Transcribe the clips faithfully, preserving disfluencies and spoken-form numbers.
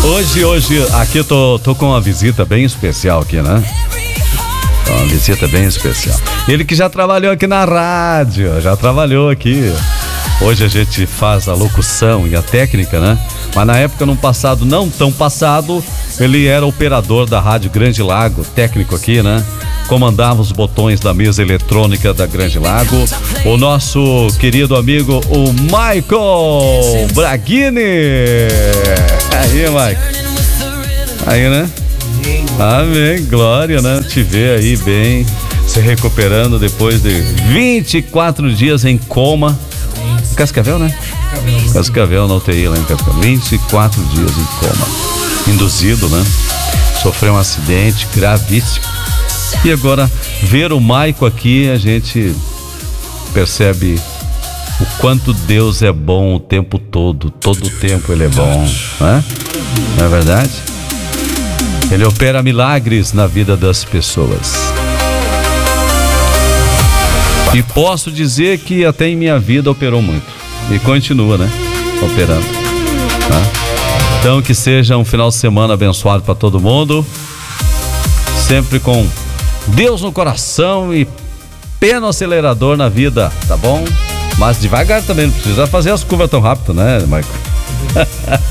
Hoje, hoje, aqui eu tô, tô com uma visita bem especial aqui, né? Uma visita bem especial. Ele que já trabalhou aqui na rádio, já trabalhou aqui. Hoje a gente faz a locução e a técnica, né? Mas na época, num passado não tão passado, ele era operador da Rádio Grande Lago, técnico aqui, né? Comandava os botões da mesa eletrônica da Grande Lago. O nosso querido amigo, o Michael Braghini. Aí, Michael. Aí, né? Amém, glória, né? Te ver aí bem, se recuperando depois de vinte e quatro dias em coma. Cascavel, né? Cascavel, na U T I lá em Cascavel. vinte e quatro dias em coma. Induzido, né? Sofreu um acidente gravíssimo. E agora, ver o Maico aqui, a gente percebe o quanto Deus é bom o tempo todo. Todo o tempo Ele é bom, né? Não é verdade? Ele opera milagres na vida das pessoas. E posso dizer que até em minha vida operou muito. E continua, né? Operando. Tá? Então que seja um final de semana abençoado para todo mundo. Sempre com Deus no coração e pé no acelerador na vida, tá bom? Mas devagar também, não precisa fazer as curvas tão rápido, né, Michael?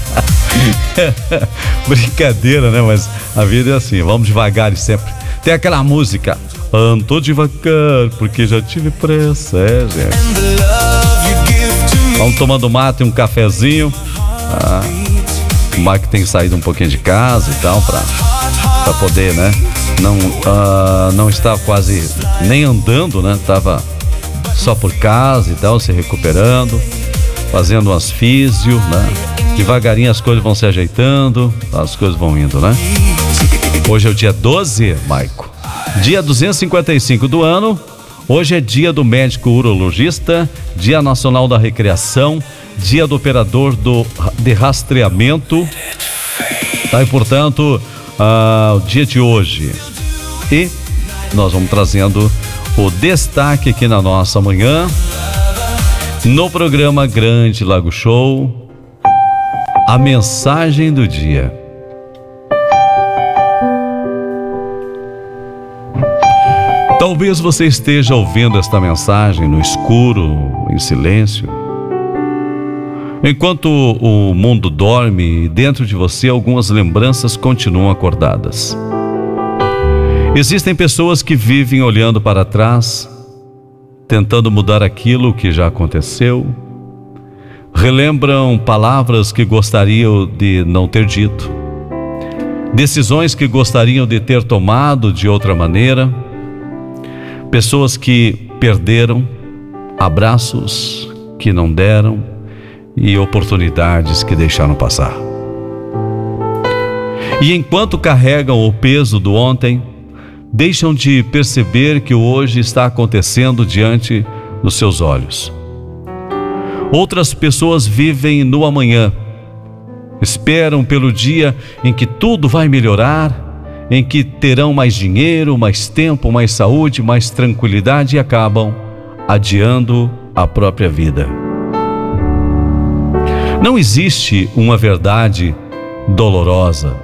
Brincadeira, né? Mas a vida é assim, vamos devagar e sempre. Tem aquela música, ando devagar porque já tive pressa, é, gente. Vamos tomando mate e um cafezinho. Ah, o Mike tem saído um pouquinho de casa e tal, pra, pra poder, né? Não, uh, não estava quase nem andando, né? Tava só por casa e tal, se recuperando, fazendo umas físio, né? Devagarinho as coisas vão se ajeitando, as coisas vão indo, né? Hoje é o dia doze, Maico. Dia duzentos e cinquenta e cinco do ano. Hoje é dia do médico urologista, dia nacional da recreação, dia do operador do, de rastreamento. Tá, e portanto, uh, o dia de hoje. E nós vamos trazendo o destaque aqui na nossa manhã, no programa Grande Lago Show, a mensagem do dia. Talvez você esteja ouvindo esta mensagem no escuro, em silêncio. Enquanto o mundo dorme, dentro de você algumas lembranças continuam acordadas. Existem pessoas que vivem olhando para trás, tentando mudar aquilo que já aconteceu. Relembram palavras que gostariam de não ter dito, decisões que gostariam de ter tomado de outra maneira. Pessoas que perderam, abraços que não deram e oportunidades que deixaram passar. E enquanto carregam o peso do ontem, deixam de perceber que o hoje está acontecendo diante dos seus olhos. Outras pessoas vivem no amanhã, esperam pelo dia em que tudo vai melhorar, em que terão mais dinheiro, mais tempo, mais saúde, mais tranquilidade e acabam adiando a própria vida. Não existe uma verdade dolorosa.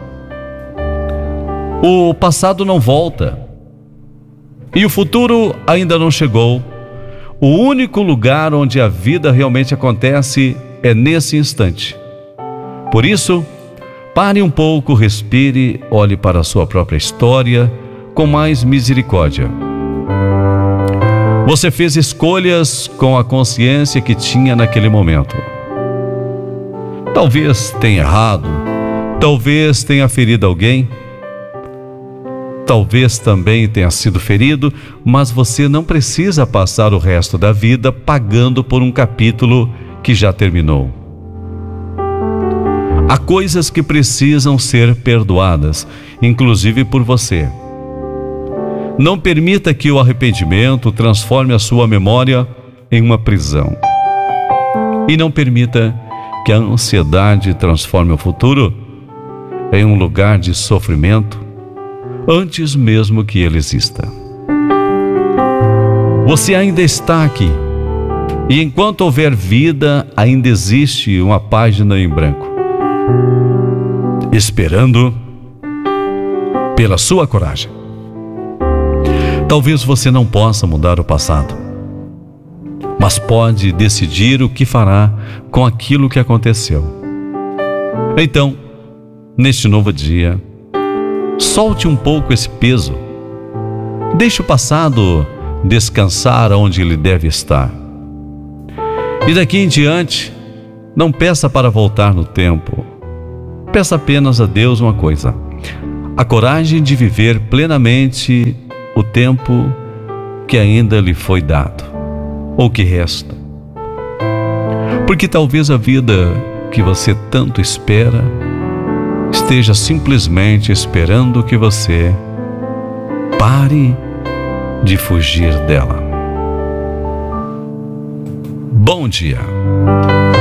O passado não volta e o futuro ainda não chegou. O único lugar onde a vida realmente acontece é nesse instante. Por isso, pare um pouco, respire, olhe para a sua própria história com mais misericórdia. Você fez escolhas com a consciência que tinha naquele momento. Talvez tenha errado, talvez tenha ferido alguém, talvez também tenha sido ferido, mas você não precisa passar o resto da vida pagando por um capítulo que já terminou. Há coisas que precisam ser perdoadas, inclusive por você. Não permita que o arrependimento transforme a sua memória em uma prisão. E não permita que a ansiedade transforme o futuro em um lugar de sofrimento, antes mesmo que ele exista. Você ainda está aqui, e enquanto houver vida, ainda existe uma página em branco. esperando pela sua coragem. Talvez você não possa mudar o passado, mas pode decidir o que fará com aquilo que aconteceu. Então, neste novo dia, solte um pouco esse peso. Deixe o passado descansar onde ele deve estar. E daqui em diante, não peça para voltar no tempo. Peça apenas a Deus uma coisa: a coragem de viver plenamente o tempo que ainda lhe foi dado, ou que resta. Porque talvez a vida que você tanto espera esteja simplesmente esperando que você pare de fugir dela. Bom dia!